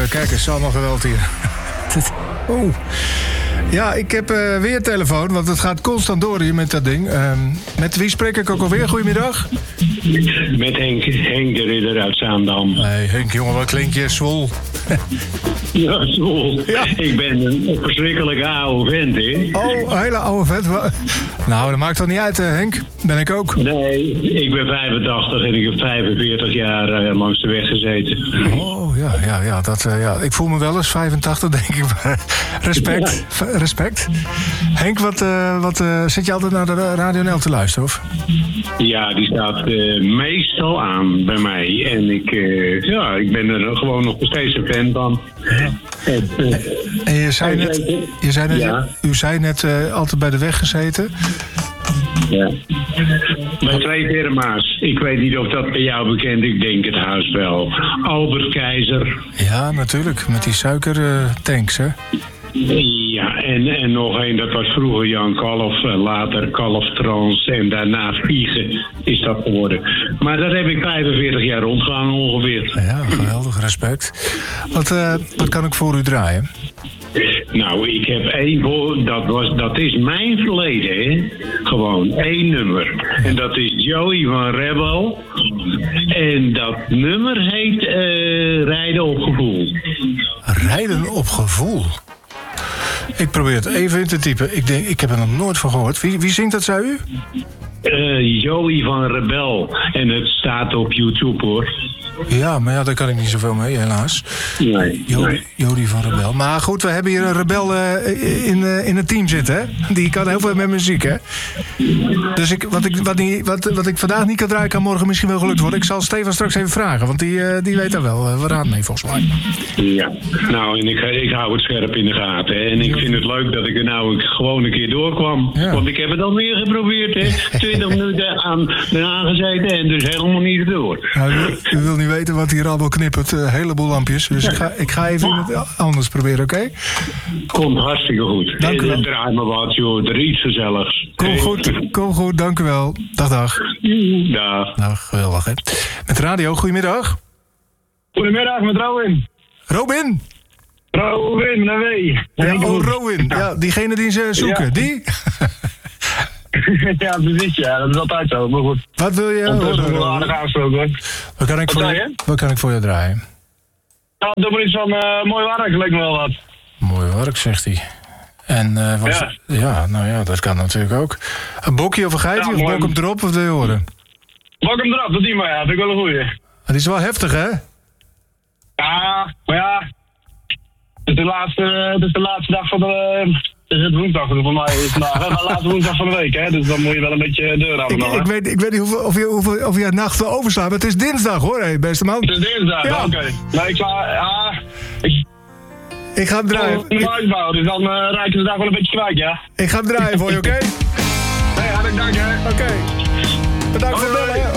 Kijk eens, allemaal geweld hier. Oeh. Ja, ik heb weer telefoon, want het gaat constant door hier met dat ding. Met wie spreek ik ook alweer? Goedemiddag. Met Henk de Ridder uit Zaandam. Nee, Henk, jongen, wat klink je zwol. Ja, Zwoel. Ja. Ik ben een verschrikkelijke oude vent, hè? Oh, een hele oude vet. Nou, dat maakt toch niet uit, Henk? Ben ik ook. Nee, ik ben 85 en ik heb 45 jaar langs de weg gezeten. Oh, ja. Ja. Ik voel me wel eens 85, denk ik. Respect. Henk, wat zit je altijd naar de Radio NL te luisteren, of? Ja, die staat meestal aan bij mij. En ik ben er gewoon nog steeds een fan van. Ja. En u zei net altijd bij de weg gezeten. Ja. Bij twee firma's. Ik weet niet of dat bij jou bekend is. Ik denk het haast wel. Albert Keizer. Ja, natuurlijk. Met die suikertanks, hè? Ja, en nog één, dat was vroeger Jan Kalf, later Kalf Trans en daarna Vliegen is dat geworden. Maar dat heb ik 45 jaar rondgegaan ongeveer. Ja, geweldig, respect. Wat kan ik voor u draaien? Nou, ik heb dat is mijn verleden, hè. Gewoon één nummer. En dat is Joey van Rebel. En dat nummer heet Rijden op gevoel. Rijden op gevoel? Ik probeer het even in te typen. Ik heb er nog nooit van gehoord. Wie zingt dat, zei u? Joey van Rebel. En het staat op YouTube, hoor. Ja, maar ja, daar kan ik niet zoveel mee, helaas. Nee. Jody van Rebel. Maar goed, we hebben hier een rebel in het team zitten, hè? Die kan heel veel met muziek, hè? Dus wat ik vandaag niet kan draaien, kan morgen misschien wel gelukt worden. Ik zal Stefan straks even vragen, want die weet daar wel wat aan mee, volgens mij. Ja, nou, en ik hou het scherp in de gaten, hè? En ik vind het leuk dat ik er nou gewoon een keer doorkwam. Ja. Want ik heb het al weer geprobeerd, hè? 20 minuten eraan gezeten en dus helemaal niet door. Nou, u wil niet weten wat hier allemaal knippert. Een heleboel lampjes. Dus ik ga even iemand anders proberen, oké? Komt hartstikke goed. Dank u wel. Draai maar wat, joh. Er is iets gezelligs. Kom goed, dank u wel. Dag. Dag. Nou, geweldig, hè? Met radio, goedemiddag. Goedemiddag, met Robin. Robin, met een W. Robin. Ja, diegene die ze zoeken. Ja. Die? Ja, precies, ja. Dat is altijd zo, maar goed. Wat wil je horen? Aardig aangesproken, hoor. Wat kan ik voor je draaien? Nou, doe maar iets van mooi werk, lijkt me wel wat. Mooi werk, zegt hij. En nou ja, dat kan natuurlijk ook. Een bokje of een geitje, of bok hem erop, of wil je horen? Bok hem erop, dat die maar, ja. Dat vind ik wel een goeie. Die is wel heftig, hè? Ja, maar ja. Het is de laatste dag van de... Het is het woensdag, voor mij is vandaag de laatste woensdag van de week, hè? Dus dan moet je wel een beetje deur aan nog. Ik weet niet of je het nacht wil overslaan, maar het is dinsdag, hoor, beste man. Het is dinsdag, ja. Oké. Nou, ik ga hem draaien. Dus dan raak je de dag wel een beetje kwijt, ja? Ik ga hem draaien voor je, oké? Hey, hartelijk dank, hè? Oké. Bedankt voor het bellen.